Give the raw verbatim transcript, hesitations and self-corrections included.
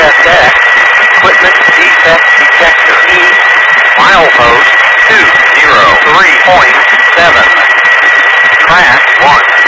S X, Equipment Defect Detector E, milepost two zero three point seven, track one.